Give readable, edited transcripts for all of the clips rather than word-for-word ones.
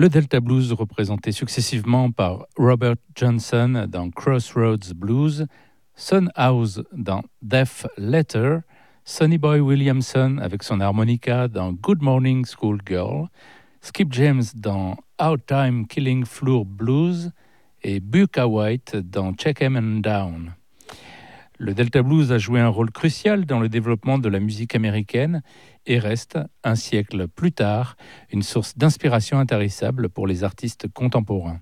Le Delta Blues représenté successivement par Robert Johnson dans Crossroads Blues, Son House dans Def Letter, Sonny Boy Williamson avec son harmonica dans Good Morning Schoolgirl, Skip James dans Our Time Killing Floor Blues et Bukka White dans Check 'Em and Down. Le Delta Blues a joué un rôle crucial dans le développement de la musique américaine et reste, un siècle plus tard, une source d'inspiration intarissable pour les artistes contemporains.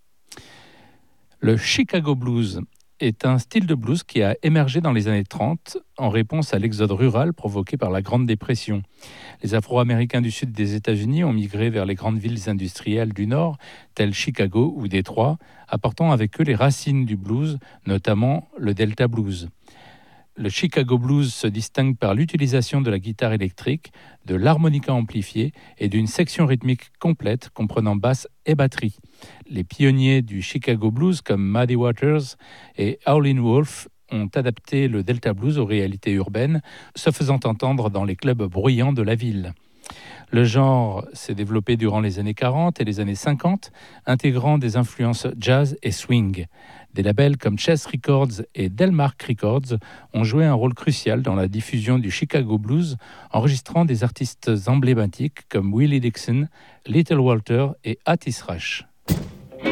Le Chicago Blues est un style de blues qui a émergé dans les années 30 en réponse à l'exode rural provoqué par la Grande Dépression. Les Afro-Américains du sud des États-Unis ont migré vers les grandes villes industrielles du nord, telles Chicago ou Détroit, apportant avec eux les racines du blues, notamment le Delta Blues. Le Chicago Blues se distingue par l'utilisation de la guitare électrique, de l'harmonica amplifié et d'une section rythmique complète comprenant basse et batterie. Les pionniers du Chicago Blues comme Muddy Waters et Howlin' Wolf ont adapté le Delta Blues aux réalités urbaines, se faisant entendre dans les clubs bruyants de la ville. Le genre s'est développé durant les années 40 et les années 50, intégrant des influences jazz et swing. Des labels comme Chess Records et Delmark Records ont joué un rôle crucial dans la diffusion du Chicago Blues, enregistrant des artistes emblématiques comme Willie Dixon, Little Walter et Otis Rush.